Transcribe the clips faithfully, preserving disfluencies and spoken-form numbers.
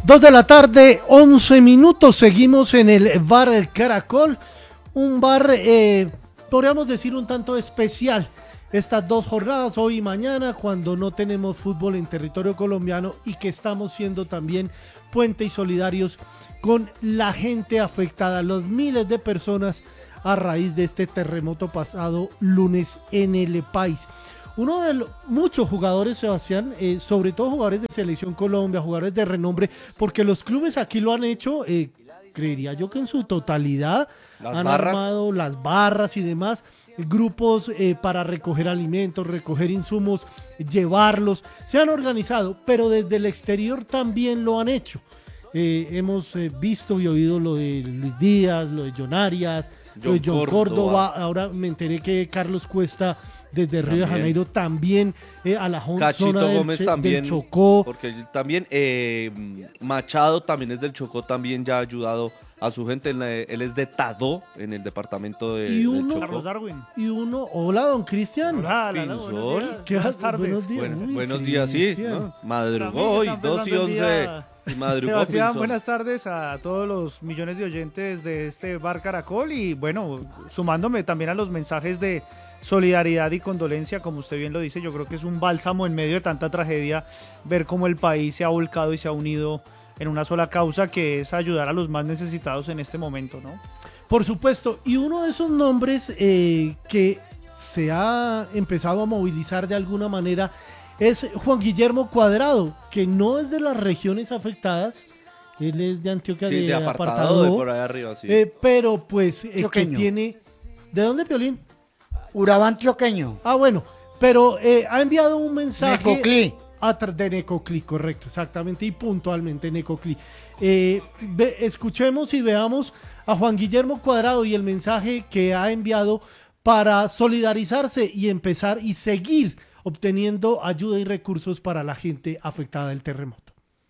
Dos de la tarde, once minutos, seguimos en el Bar Caracol, un bar, eh, podríamos decir un tanto especial, estas dos jornadas, hoy y mañana, cuando no tenemos fútbol en territorio colombiano y que estamos siendo también puente y solidarios con la gente afectada, los miles de personas a raíz de este terremoto pasado lunes en el país. Uno de los muchos jugadores, Sebastián, eh, sobre todo jugadores de Selección Colombia, jugadores de renombre, porque los clubes aquí lo han hecho, eh, creería yo que en su totalidad, las han barras. armado las barras y demás, grupos eh, para recoger alimentos, recoger insumos, llevarlos, se han organizado, pero desde el exterior también lo han hecho. Eh, hemos eh, visto y oído lo de Luis Díaz, lo de John Arias, John lo de John Córdoba. Córdoba, ahora me enteré que Carlos Cuesta desde Río de Janeiro también, eh, a la Cachito zona del, Gómez che, también, del Chocó. Porque él también, eh, Machado también es del Chocó, también ya ha ayudado a su gente, él, él es de Tadó, en el departamento de, y uno, del Chocó. Carlos Darwin. Y uno, hola don Cristian. Hola, hola, hola, buenos días. ¿Qué Buenas tal? tardes. Buenos días, Bueno, Uy, buenos días, sí, ¿no? Madrugó hoy, dos y once, y madrugó Sebastián, Pinzón. buenas tardes a todos los millones de oyentes de este Bar Caracol y bueno, sumándome también a los mensajes de solidaridad y condolencia, como usted bien lo dice, yo creo que es un bálsamo en medio de tanta tragedia ver cómo el país se ha volcado y se ha unido en una sola causa, que es ayudar a los más necesitados en este momento, ¿no? Por supuesto, y uno de esos nombres eh, que se ha empezado a movilizar de alguna manera es Juan Guillermo Cuadrado, que no es de las regiones afectadas, él es de Antioquia, Sí, de, de apartado, apartado, de por ahí arriba, sí. eh, pero pues eh, que Antioqueño. tiene... ¿De dónde, Piolín? Urabá antioqueño. Ah, bueno, pero eh, ha enviado un mensaje... Necoclí. A tra- de Necoclí, correcto, exactamente, y puntualmente Necoclí. Eh, ve, escuchemos y veamos a Juan Guillermo Cuadrado y el mensaje que ha enviado para solidarizarse y empezar y seguir obteniendo ayuda y recursos para la gente afectada del terremoto.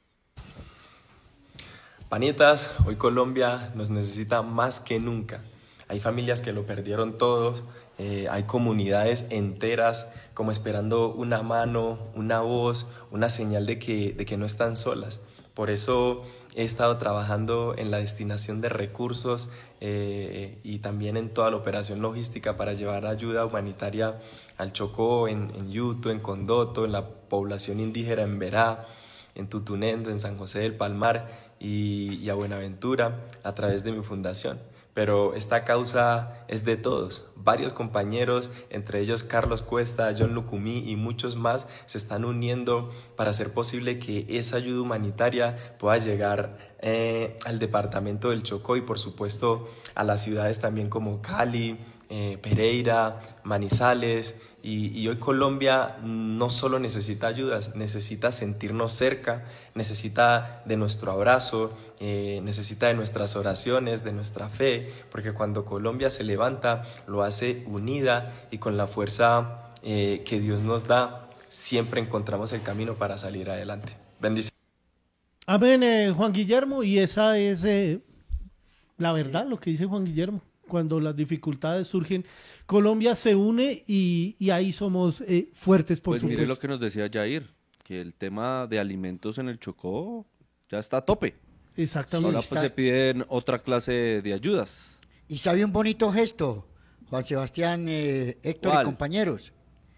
Panitas, hoy Colombia nos necesita más que nunca. Hay familias que lo perdieron todos, eh, hay comunidades enteras como esperando una mano, una voz, una señal de que, de que no están solas. Por eso he estado trabajando en la destinación de recursos eh, y también en toda la operación logística para llevar ayuda humanitaria al Chocó, en, en Yuto, en Condoto, en la población indígena en Verá, en Tutunendo, en San José del Palmar y, y a Buenaventura a través de mi fundación. Pero esta causa es de todos. Varios compañeros, entre ellos Carlos Cuesta, John Lucumí y muchos más, se están uniendo para hacer posible que esa ayuda humanitaria pueda llegar eh, al departamento del Chocó y por supuesto a las ciudades también como Cali, eh, Pereira, Manizales. Y, y hoy Colombia no solo necesita ayudas, necesita sentirnos cerca, necesita de nuestro abrazo, eh, necesita de nuestras oraciones, de nuestra fe, porque cuando Colombia se levanta, lo hace unida y con la fuerza eh, que Dios nos da, siempre encontramos el camino para salir adelante. Bendiciones. Amén, eh, Juan Guillermo, y esa es eh, la verdad, lo que dice Juan Guillermo. Cuando las dificultades surgen, Colombia se une y, y ahí somos eh, fuertes, por Pues supuesto. mire lo que nos decía Jair, que el tema de alimentos en el Chocó ya está a tope. Exactamente. Ahora pues se piden otra clase de ayudas. Y sabe un bonito gesto, Juan Sebastián, eh, Héctor ¿Cuál? y compañeros.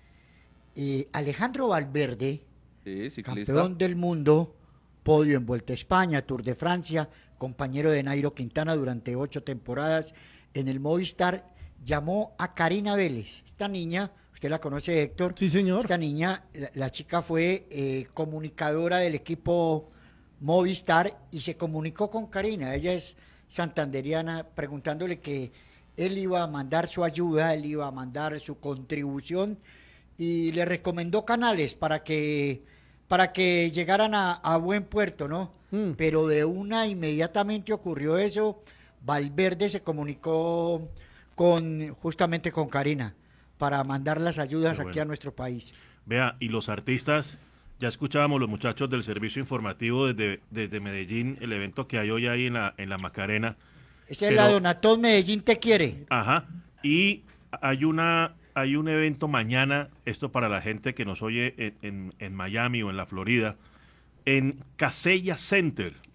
Eh, Alejandro Valverde, Sí, ciclista. campeón del mundo, podio en Vuelta a España, Tour de Francia, compañero de Nairo Quintana durante ocho temporadas en el Movistar, llamó a Karina Vélez. Esta niña, usted la conoce, Héctor. Sí, señor. Esta niña, la, la chica fue eh, comunicadora del equipo Movistar y se comunicó con Karina. Ella es santanderiana, preguntándole que él iba a mandar su ayuda, él iba a mandar su contribución y le recomendó canales para que, para que llegaran a, a buen puerto, ¿no? Mm. Pero de una inmediatamente ocurrió eso. Valverde se comunicó con justamente con Karina para mandar las ayudas bueno. aquí a nuestro país. Vea, y los artistas, ya escuchábamos los muchachos del servicio informativo desde, desde Medellín, el evento que hay hoy ahí en la, en la Macarena. Esa es la Donatón Medellín Te Quiere. Ajá, y hay una hay un evento mañana, esto para la gente que nos oye en, en, en Miami o en la Florida, en Casella Center,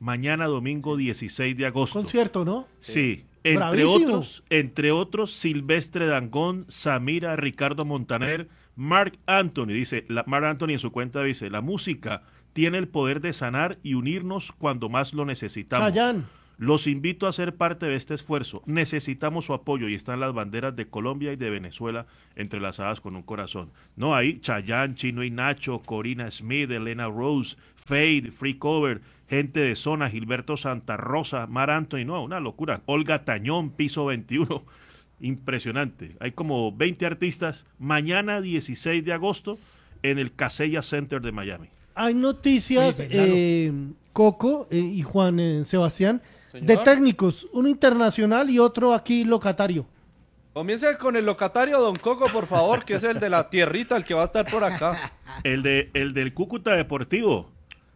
mañana domingo dieciséis de agosto. Concierto, ¿no? Sí, entre Bravísimo. otros, entre otros, Silvestre Dangond, Samira, Ricardo Montaner, Marc Anthony, dice, la, Marc Anthony en su cuenta dice, la música tiene el poder de sanar y unirnos cuando más lo necesitamos. Chayanne. Los invito a ser parte de este esfuerzo. Necesitamos su apoyo y están las banderas de Colombia y de Venezuela entrelazadas con un corazón. No, ahí Chayanne, Chino y Nacho, Corina Smith, Elena Rose, Fade, Free Cover, gente de Zona, Gilberto Santa Rosa, Mar Anthony, no, una locura. Olga Tañón, Piso veintiuno, impresionante. Hay como veinte artistas. Mañana dieciséis de agosto en el Casella Center de Miami. Hay noticias, Oye, claro. eh, Coco eh, y Juan eh, Sebastián, Señor. de técnicos, uno internacional y otro aquí locatario. Comience con el locatario, don Coco, por favor, que es el de la tierrita, el que va a estar por acá. El, de, el del Cúcuta Deportivo,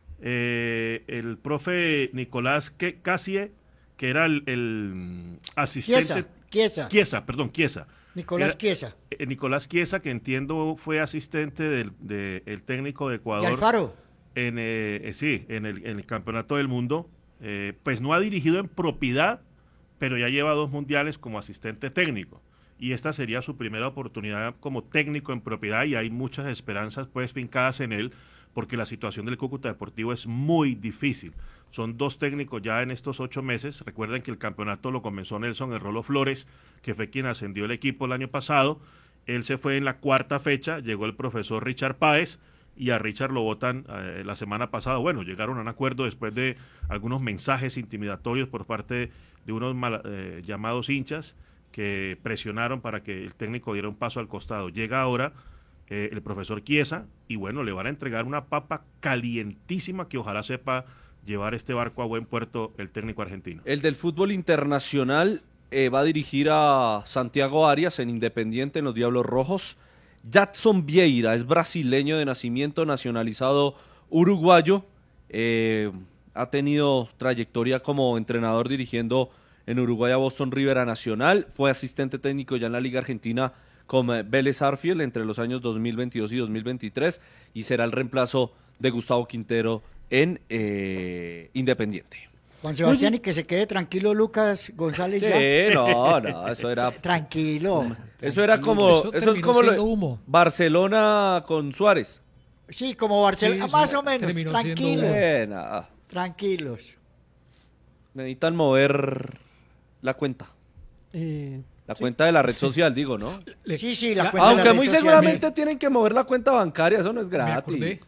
eh, el profe Nicolás Que- Casie, que era el, el asistente... Chiesa, Chiesa, Chiesa, perdón, Chiesa. Nicolás Era- Chiesa. eh, Nicolás Chiesa, que entiendo fue asistente del de, el técnico de Y Ecuador. Alfaro. En, eh, eh, sí, en el, en el Campeonato del Mundo. Eh, pues no ha dirigido en propiedad, pero ya lleva dos mundiales como asistente técnico. Y esta sería su primera oportunidad como técnico en propiedad y hay muchas esperanzas pues fincadas en él porque la situación del Cúcuta Deportivo es muy difícil. Son dos técnicos ya en estos ocho meses. Recuerden que el campeonato lo comenzó Nelson El Rolo Flores, que fue quien ascendió el equipo el año pasado. Él se fue en la cuarta fecha, llegó el profesor Richard Páez y a Richard lo votan eh, la semana pasada. Bueno, llegaron a un acuerdo después de algunos mensajes intimidatorios por parte de unos mal, eh, llamados hinchas que presionaron para que el técnico diera un paso al costado. Llega ahora eh, el profesor Chiesa y bueno, le van a entregar una papa calientísima que ojalá sepa llevar este barco a buen puerto el técnico argentino. El del fútbol internacional eh, va a dirigir a Santiago Arias en Independiente en los Diablos Rojos. Jadson Vieira es brasileño de nacimiento, nacionalizado uruguayo. Eh, ha tenido trayectoria como entrenador dirigiendo en Uruguay a Boston River a Nacional. Fue asistente técnico ya en la Liga Argentina con eh, Vélez Arfield entre los años dos mil veintidós y dos mil veintitrés y será el reemplazo de Gustavo Quintero en eh, Independiente. Juan Sebastián, y que se quede tranquilo Lucas González ya. Sí, no, no, eso era... Tranquilo. Eso era como, Eso eso es terminó como lo de siendo humo. Barcelona con Suárez. Sí, como Barcelona, Sí, sí, más o menos. terminó siendo Tranquilos. Eh, nada. Tranquilos. Necesitan mover la cuenta. Eh, La cuenta de la red social, digo, ¿no? Le- Sí, sí, la Ya- cuenta de la Aunque red muy social. seguramente tienen que mover la cuenta bancaria, eso no es me acordé, gratis.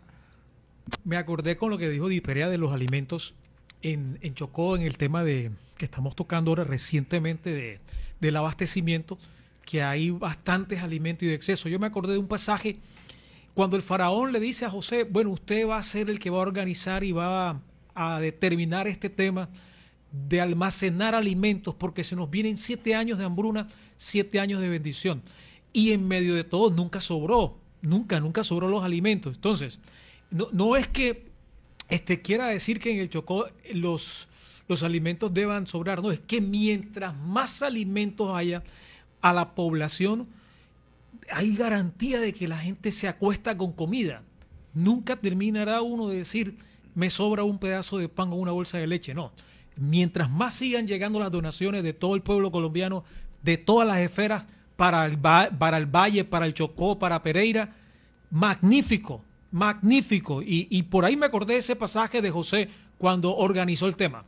me acordé con lo que dijo Di Perea de los alimentos en, en Chocó, en el tema de que estamos tocando ahora recientemente de, del abastecimiento, que hay bastantes alimentos y de exceso. Yo me acordé de un pasaje cuando el faraón le dice a José, bueno, usted va a ser el que va a organizar y va a, a determinar este tema de almacenar alimentos, porque se nos vienen siete años de hambruna, siete años de bendición. Y en medio de todo nunca sobró, nunca, nunca sobró los alimentos. Entonces, no, no es que este, quiera decir que en el Chocó los, los alimentos deban sobrar, no, es que mientras más alimentos haya a la población, hay garantía de que la gente se acuesta con comida. Nunca terminará uno de decir, me sobra un pedazo de pan o una bolsa de leche, no. Mientras más sigan llegando las donaciones de todo el pueblo colombiano, de todas las esferas, para el, va- para el Valle, para el Chocó, para Pereira, magnífico, magnífico. Y, y por ahí me acordé de ese pasaje de José cuando organizó el tema.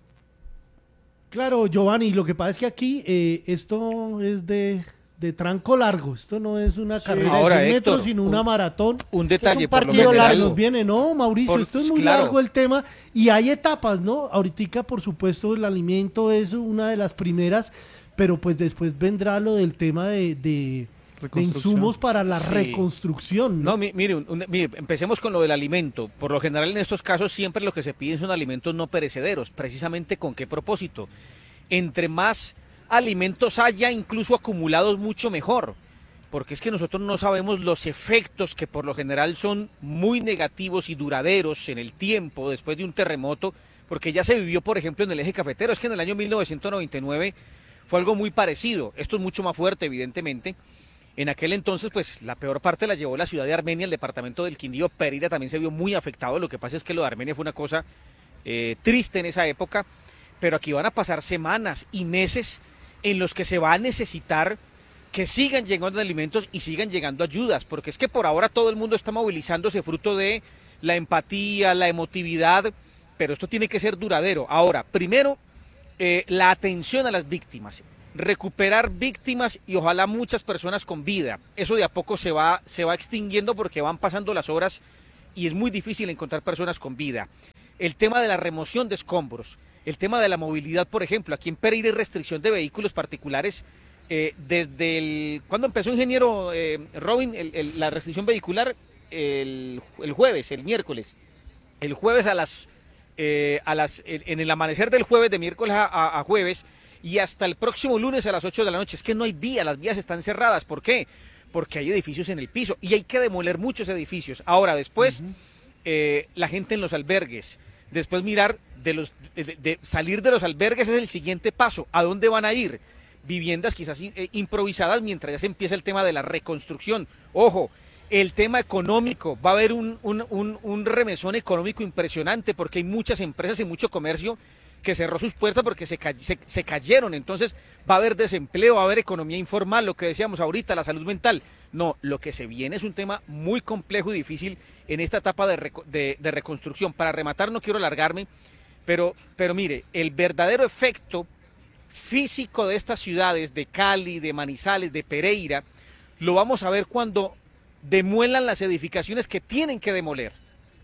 claro, Giovanni, lo que pasa es que aquí eh, esto es de, de tranco largo. Esto no es una carrera Ahora, de cien Héctor, metros, sino un- una maratón. Un detalle, un por lo partido Lo que largo. se general, nos viene, ¿no, Mauricio? Por- Esto es muy claro. largo el tema y hay etapas, ¿no? Ahorita, por supuesto, el alimento es una de las primeras, pero pues después vendrá lo del tema de, de, de insumos para la Sí. reconstrucción, ¿no? No, mi- mire, un- un- mire, empecemos con lo del alimento. Por lo general en estos casos siempre lo que se piden son alimentos no perecederos. Precisamente con qué propósito. Entre más alimentos haya, incluso acumulados, mucho mejor. Porque es que nosotros no sabemos los efectos que por lo general son muy negativos y duraderos en el tiempo después de un terremoto, porque ya se vivió, por ejemplo, en el eje cafetero. Es que en el año mil novecientos noventa y nueve fue algo muy parecido. Esto es mucho más fuerte, evidentemente. En aquel entonces, pues la peor parte la llevó la ciudad de Armenia, el departamento del Quindío. Pereira también se vio muy afectado. Lo que pasa es que lo de Armenia fue una cosa eh, triste en esa época, pero aquí van a pasar semanas y meses en los que se va a necesitar que sigan llegando alimentos y sigan llegando ayudas, porque es que por ahora todo el mundo está movilizándose fruto de la empatía, la emotividad, pero esto tiene que ser duradero. Ahora, primero, eh, la atención a las víctimas, recuperar víctimas y ojalá muchas personas con vida. Eso de a poco se va, se va extinguiendo porque van pasando las horas y es muy difícil encontrar personas con vida. El tema de la remoción de escombros, el tema de la movilidad, por ejemplo, aquí en Pereira hay restricción de vehículos particulares. Eh, desde el, ¿cuándo empezó, ingeniero eh, Robin, el, el, la restricción vehicular? El, el jueves, el miércoles. El jueves a las, eh, a las en el amanecer del jueves, de miércoles a, a, a jueves, y hasta el próximo lunes a las ocho de la noche. Es que no hay vía, las vías están cerradas. ¿Por qué? Porque hay edificios en el piso y hay que demoler muchos edificios. Ahora, después, uh-huh. eh, la gente en los albergues. Después mirar, de los de, de salir de los albergues es el siguiente paso. ¿A dónde van a ir? Viviendas quizás eh, improvisadas mientras ya se empieza el tema de la reconstrucción. Ojo, el tema económico, va a haber un, un, un, un remesón económico impresionante porque hay muchas empresas y mucho comercio que cerró sus puertas porque se, se, se cayeron. Entonces va a haber desempleo, va a haber economía informal, lo que decíamos ahorita, la salud mental. No, lo que se viene es un tema muy complejo y difícil en esta etapa de, de, de reconstrucción. Para rematar, no quiero alargarme, pero, pero mire, el verdadero efecto físico de estas ciudades, de Cali, de Manizales, de Pereira, lo vamos a ver cuando demuelan las edificaciones que tienen que demoler,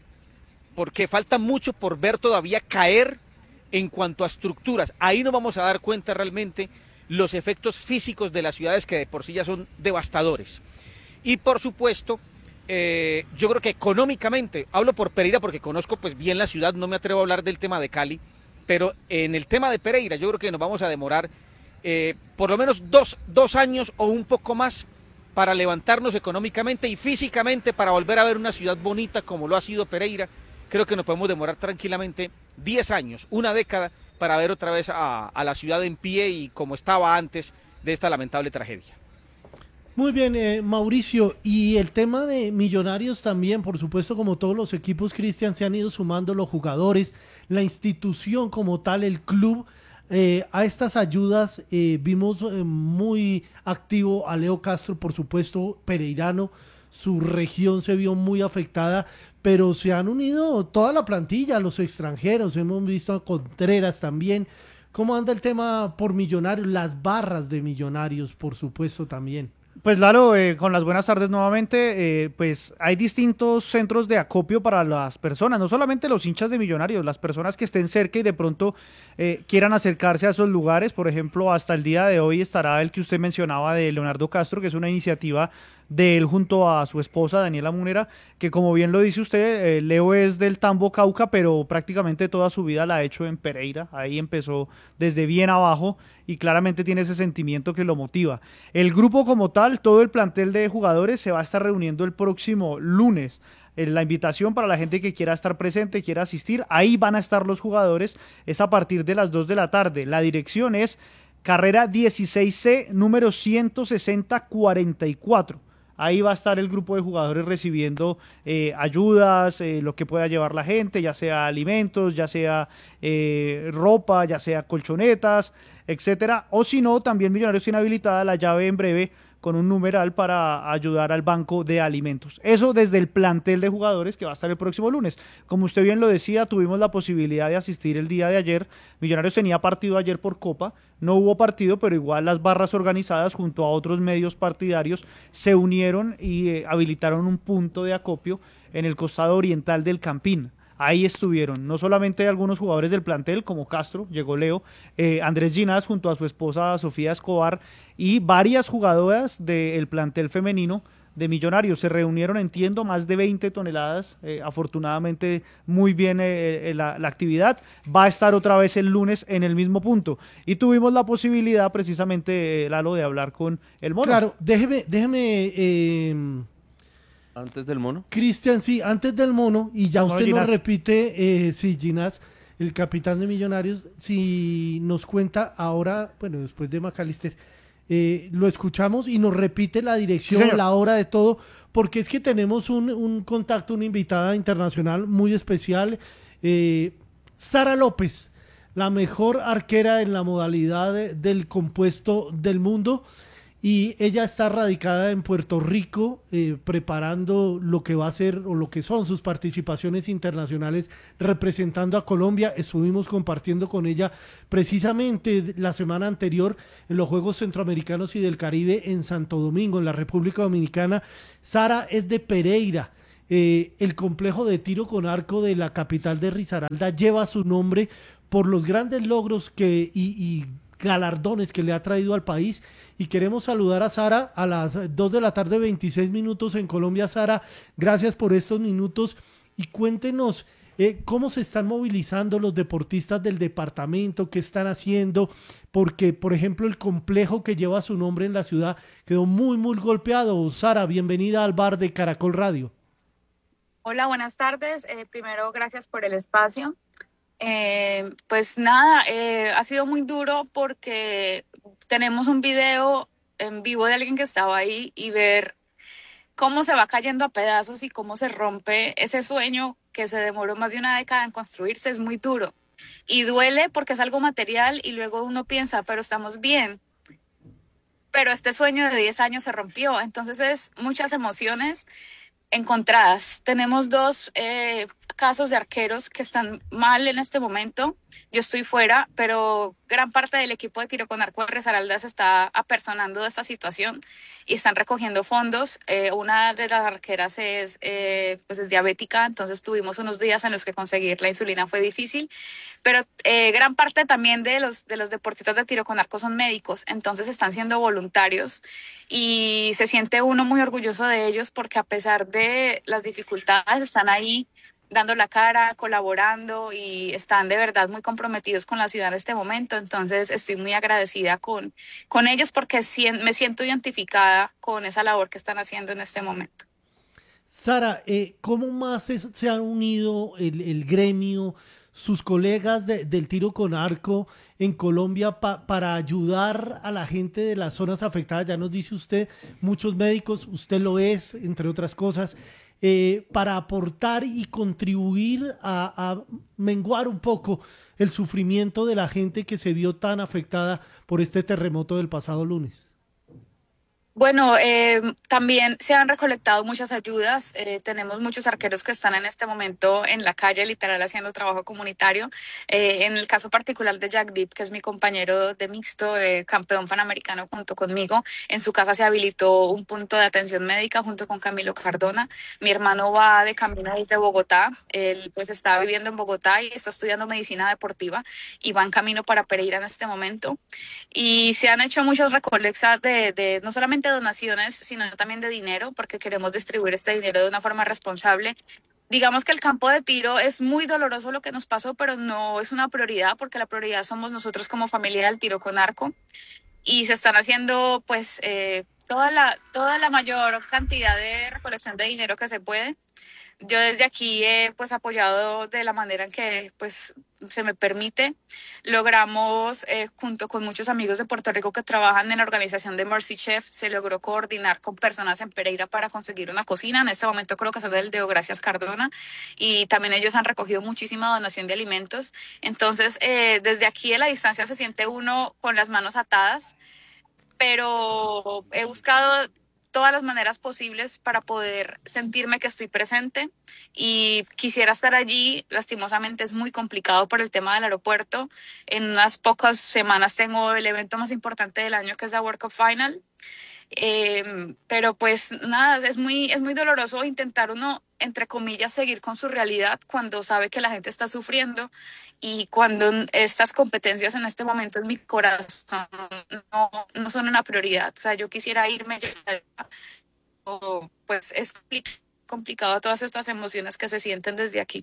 porque falta mucho por ver todavía caer en cuanto a estructuras. Ahí nos vamos a dar cuenta realmente los efectos físicos de las ciudades que de por sí ya son devastadores. Y por supuesto, eh, yo creo que económicamente, hablo por Pereira porque conozco pues bien la ciudad, no me atrevo a hablar del tema de Cali, pero en el tema de Pereira yo creo que nos vamos a demorar eh, por lo menos dos, dos años o un poco más para levantarnos económicamente y físicamente para volver a ver una ciudad bonita como lo ha sido Pereira. Creo que nos podemos demorar tranquilamente diez años, una década, para ver otra vez a, a la ciudad en pie y como estaba antes de esta lamentable tragedia. Muy bien, eh, Mauricio, y el tema de Millonarios también, por supuesto, como todos los equipos, Cristian, se han ido sumando los jugadores, la institución como tal, el club, eh, a estas ayudas. Eh, vimos eh, muy activo a Leo Castro, por supuesto, pereirano, su región se vio muy afectada, pero se han unido toda la plantilla, los extranjeros, hemos visto a Contreras también. ¿Cómo anda el tema por Millonarios? Las barras de Millonarios, por supuesto, también. Pues Lalo, eh, con las buenas tardes nuevamente, eh, pues hay distintos centros de acopio para las personas, no solamente los hinchas de Millonarios, las personas que estén cerca y de pronto eh, quieran acercarse a esos lugares. Por ejemplo, hasta el día de hoy estará el que usted mencionaba de Leonardo Castro, que es una iniciativa de él junto a su esposa Daniela Munera, que como bien lo dice usted, eh, Leo es del Tambo, Cauca, pero prácticamente toda su vida la ha hecho en Pereira. Ahí empezó desde bien abajo y claramente tiene ese sentimiento que lo motiva. El grupo como tal, todo el plantel de jugadores se va a estar reuniendo el próximo lunes. La invitación para la gente que quiera estar presente, quiera asistir, ahí van a estar los jugadores, es a partir de las dos de la tarde. La dirección es carrera dieciséis C, número ciento sesenta cuarenta y cuatro. Ahí va a estar el grupo de jugadores recibiendo eh, ayudas, eh, lo que pueda llevar la gente, ya sea alimentos, ya sea eh, ropa, ya sea colchonetas, etcétera. O si no, también Millonarios tiene habilitada la llave en breve con un numeral para ayudar al banco de alimentos. Eso desde el plantel de jugadores que va a estar el próximo lunes. Como usted bien lo decía, tuvimos la posibilidad de asistir el día de ayer. Millonarios tenía partido ayer por Copa, no hubo partido, pero igual las barras organizadas junto a otros medios partidarios se unieron y eh, habilitaron un punto de acopio en el costado oriental del Campín. Ahí estuvieron, no solamente algunos jugadores del plantel, como Castro, llegó Leo, eh, Andrés Ginás junto a su esposa Sofía Escobar y varias jugadoras del plantel femenino de Millonarios. Se reunieron, entiendo, más de veinte toneladas, eh, afortunadamente muy bien eh, la, la actividad. Va a estar otra vez el lunes en el mismo punto. Y tuvimos la posibilidad precisamente, eh, Lalo, de hablar con el Mono. Claro, déjeme, déjeme... Eh... Antes del Mono. Cristian, sí, antes del Mono, y ya usted nos repite, eh, sí, Ginás, el capitán de Millonarios, si nos cuenta ahora, bueno, después de McAllister, eh, lo escuchamos y nos repite la dirección, sí, la hora de todo, porque es que tenemos un, un contacto, una invitada internacional muy especial, eh, Sara López, la mejor arquera en la modalidad de, del compuesto del mundo, y ella está radicada en Puerto Rico, eh, preparando lo que va a ser o lo que son sus participaciones internacionales representando a Colombia. Estuvimos compartiendo con ella precisamente la semana anterior en los Juegos Centroamericanos y del Caribe en Santo Domingo, en la República Dominicana. Sara es de Pereira. Eh, el complejo de tiro con arco de la capital de Risaralda lleva su nombre por los grandes logros que y, y galardones que le ha traído al país, y queremos saludar a Sara a las dos de la tarde, veintiséis minutos en Colombia. Sara, gracias por estos minutos y cuéntenos eh, cómo se están movilizando los deportistas del departamento, qué están haciendo, porque por ejemplo el complejo que lleva su nombre en la ciudad quedó muy muy golpeado. Sara, bienvenida al bar de Caracol Radio. Hola, buenas tardes. Eh, primero, gracias por el espacio. Eh, pues nada, eh, ha sido muy duro porque tenemos un video en vivo de alguien que estaba ahí, y ver cómo se va cayendo a pedazos y cómo se rompe ese sueño que se demoró más de una década en construirse es muy duro y duele porque es algo material, y luego uno piensa, pero estamos bien, pero este sueño de diez años se rompió. Entonces es muchas emociones encontradas. Tenemos dos eh, casos de arqueros que están mal en este momento. Yo estoy fuera, pero gran parte del equipo de tiro con arco de Risaralda se está apersonando de esta situación y están recogiendo fondos. Eh, una de las arqueras es, eh, pues es diabética, entonces tuvimos unos días en los que conseguir la insulina fue difícil, pero eh, gran parte también de los, de los deportistas de tiro con arco son médicos, entonces están siendo voluntarios y se siente uno muy orgulloso de ellos porque a pesar de las dificultades están ahí dando la cara, colaborando, y están de verdad muy comprometidos con la ciudad en este momento. Entonces estoy muy agradecida con, con ellos porque me siento identificada con esa labor que están haciendo en este momento. Sara, eh, ¿cómo más es, se han unido el, el gremio, sus colegas de, del tiro con arco en Colombia pa, para ayudar a la gente de las zonas afectadas? Ya nos dice usted, muchos médicos, usted lo es, entre otras cosas. Eh, para aportar y contribuir a, a menguar un poco el sufrimiento de la gente que se vio tan afectada por este terremoto del pasado lunes? Bueno, eh, también se han recolectado muchas ayudas. Eh, tenemos muchos arqueros que están en este momento en la calle, literal, haciendo trabajo comunitario. Eh, en el caso particular de Jack Deep, que es mi compañero de mixto, eh, campeón panamericano junto conmigo, en su casa se habilitó un punto de atención médica junto con Camilo Cardona. Mi hermano va de camino desde Bogotá. Él pues está viviendo en Bogotá y está estudiando medicina deportiva y va en camino para Pereira en este momento. Y se han hecho muchas recolectas de, de no solamente donaciones, sino también de dinero, porque queremos distribuir este dinero de una forma responsable. Digamos que el campo de tiro es muy doloroso lo que nos pasó, pero no es una prioridad, porque la prioridad somos nosotros como familia del tiro con arco, y se están haciendo pues eh, toda la, toda la mayor cantidad de recolección de dinero que se puede. Yo desde aquí he pues apoyado de la manera en que pues se me permite. Logramos, eh, junto con muchos amigos de Puerto Rico que trabajan en la organización de Mercy Chef, se logró coordinar con personas en Pereira para conseguir una cocina. En este momento creo que es del Deo Gracias Cardona, y también ellos han recogido muchísima donación de alimentos. Entonces, eh, desde aquí de la distancia se siente uno con las manos atadas, pero he buscado todas las maneras posibles para poder sentirme que estoy presente, y quisiera estar allí. Lastimosamente es muy complicado por el tema del aeropuerto. En unas pocas semanas tengo el evento más importante del año, que es la World Cup Final. Eh, pero pues nada, es muy, es muy doloroso intentar uno, entre comillas, seguir con su realidad cuando sabe que la gente está sufriendo, y cuando estas competencias en este momento en mi corazón no, no son una prioridad. O sea, yo quisiera irme ya, o, pues es complicado todas estas emociones que se sienten desde aquí.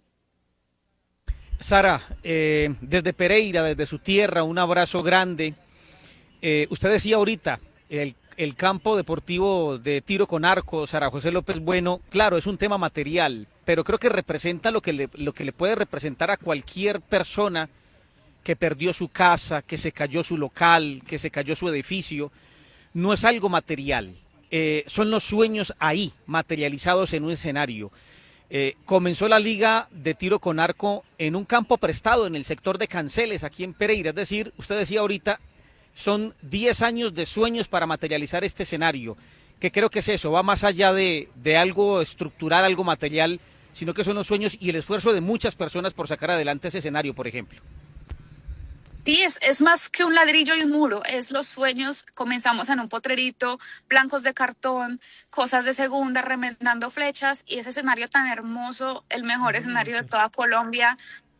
Sara, eh, desde Pereira, desde su tierra, un abrazo grande. Eh, usted decía ahorita, el El campo deportivo de tiro con arco, Sara José López Bueno, claro, es un tema material, pero creo que representa lo que le, lo que le puede representar a cualquier persona que perdió su casa, que se cayó su local, que se cayó su edificio. No es algo material, eh, son los sueños ahí, materializados en un escenario. Eh, comenzó la liga de tiro con arco en un campo prestado en el sector de Canceles, aquí en Pereira. Es decir, usted decía ahorita, son diez años de sueños para materializar este escenario, que creo que es eso, va más allá de, de algo estructural, algo material, sino que son los sueños y el esfuerzo de muchas personas por sacar adelante ese escenario, por ejemplo. Sí, es, es más que un ladrillo y un muro, es los sueños. Comenzamos en un potrerito, blancos de cartón, cosas de segunda, remendando flechas, y ese escenario tan hermoso, el mejor escenario de toda Colombia,